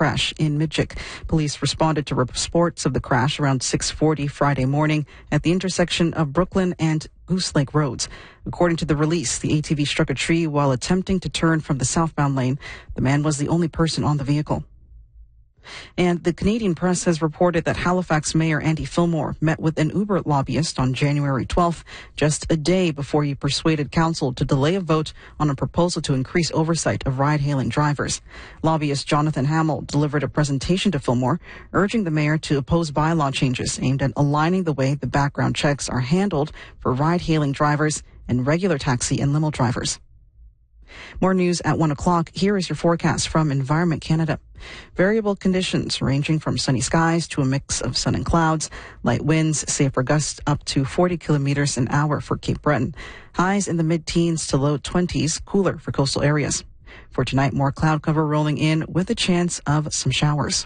crash in Midgik. Police responded to reports of the crash around 6:40 Friday morning at the intersection of Brooklyn and Goose Lake Roads. According to the release, the ATV struck a tree while attempting to turn from the southbound lane. The man was the only person on the vehicle. And the Canadian press has reported that Halifax Mayor Andy Fillmore met with an Uber lobbyist on January 12th, just a day before he persuaded council to delay a vote on a proposal to increase oversight of ride-hailing drivers. Lobbyist Jonathan Hamill delivered a presentation to Fillmore, urging the mayor to oppose bylaw changes aimed at aligning the way the background checks are handled for ride-hailing drivers and regular taxi and limo drivers. More news at 1 o'clock. Here is your forecast from Environment Canada. Variable conditions ranging from sunny skies to a mix of sun and clouds. Light winds, safe for gusts up to 40 kilometers an hour for Cape Breton. Highs in the mid-teens to low 20s, cooler for coastal areas. For tonight, more cloud cover rolling in with a chance of some showers.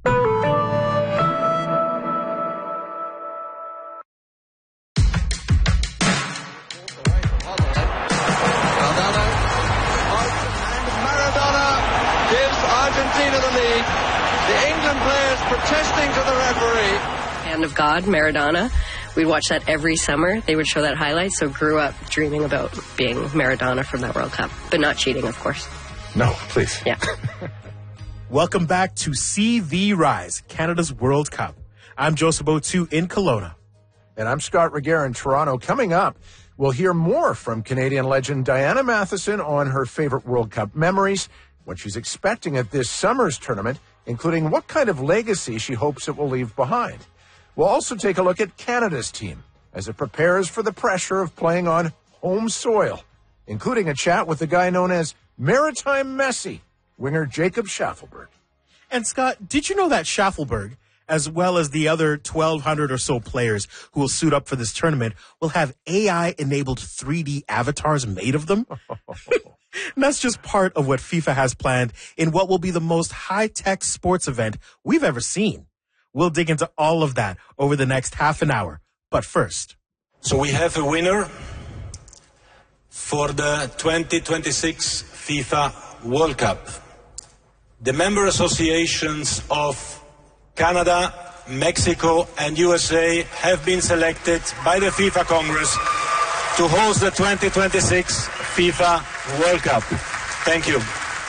Protesting to the referee. Hand of God, Maradona. We'd watch that every summer. They would show that highlight, so grew up dreaming about being Maradona from that World Cup. But not cheating, of course. No, please. Yeah. Welcome back to CV Rise, Canada's World Cup. I'm Joseph Botu in Kelowna. And I'm Scott Reguer in Toronto. Coming up, we'll hear more from Canadian legend Diana Matheson on her favorite World Cup memories, what she's expecting at this summer's tournament, including what kind of legacy she hopes it will leave behind. We'll also take a look at Canada's team as it prepares for the pressure of playing on home soil, including a chat with the guy known as Maritime Messi, winger Jacob Schaffelberg. And Scott, did you know that Schaffelberg, as well as the other 1,200 or so players who will suit up for this tournament, will have AI-enabled 3D avatars made of them? And that's just part of what FIFA has planned in what will be the most high-tech sports event we've ever seen. We'll dig into all of that over the next half an hour. But first. So we have a winner for the 2026 FIFA World Cup. The member associations of Canada, Mexico, and USA have been selected by the FIFA Congress to host the 2026 FIFA World Cup. Thank you.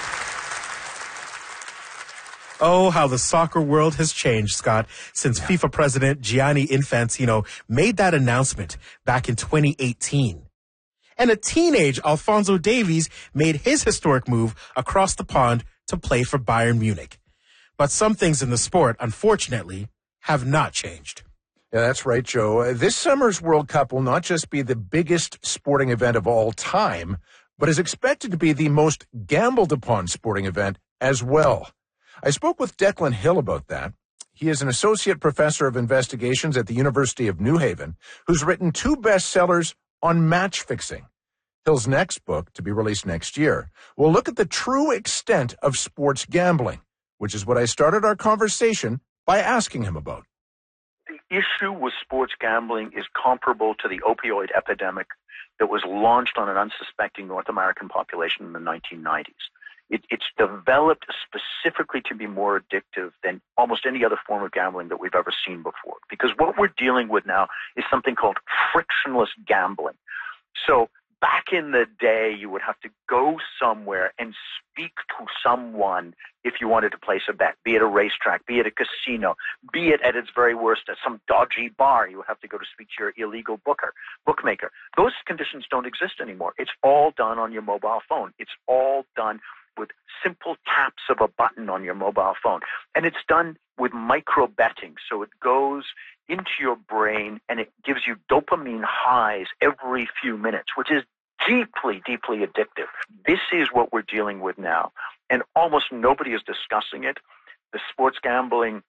Oh, how the soccer world has changed, Scott, since FIFA President Gianni Infantino made that announcement back in 2018. And a teenage Alphonso Davies made his historic move across the pond to play for Bayern Munich. But some things in the sport, unfortunately, have not changed. Yeah, that's right, Joe. This summer's World Cup will not just be the biggest sporting event of all time, but is expected to be the most gambled upon sporting event as well. I spoke with Declan Hill about that. He is an associate professor of investigations at the University of New Haven, who's written 2 bestsellers on match fixing. Hill's next book, to be released next year, will look at the true extent of sports gambling, which is what I started our conversation by asking him about. The issue with sports gambling is comparable to the opioid epidemic that was launched on an unsuspecting North American population in the 1990s. It's developed specifically to be more addictive than almost any other form of gambling that we've ever seen before. Because what we're dealing with now is something called frictionless gambling. So back in the day, you would have to go somewhere and speak to someone if you wanted to place a bet, be it a racetrack, be it a casino, be it at its very worst at some dodgy bar. You would have to go to speak to your illegal bookmaker. Those conditions don't exist anymore. It's all done on your mobile phone. It's all done with simple taps of a button on your mobile phone. And it's done with micro betting. So it goes into your brain and it gives you dopamine highs every few minutes, which is deeply, deeply addictive. This is what we're dealing with now. And almost nobody is discussing it. The sports gambling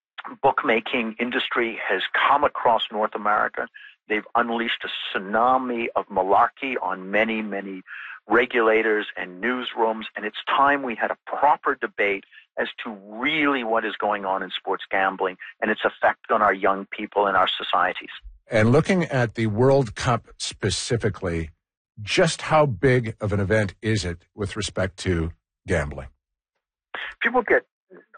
bookmaking industry has come across North America. They've unleashed a tsunami of malarkey on many, many regulators and newsrooms, and it's time we had a proper debate as to really what is going on in sports gambling and its effect on our young people and our societies. And looking at the World Cup specifically, just how big of an event is it with respect to gambling? People get